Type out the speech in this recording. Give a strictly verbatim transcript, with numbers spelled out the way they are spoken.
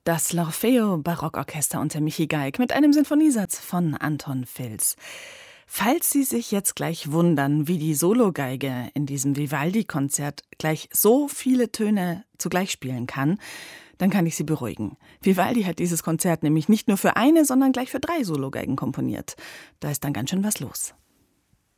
Das L'Orfeo Barockorchester unter Michi Geig mit einem Sinfoniesatz von Anton Fils. Falls Sie sich jetzt gleich wundern, wie die Sologeige in diesem Vivaldi-Konzert gleich so viele Töne zugleich spielen kann, dann kann ich Sie beruhigen. Vivaldi hat dieses Konzert nämlich nicht nur für eine, sondern gleich für drei Sologeigen komponiert. Da ist dann ganz schön was los.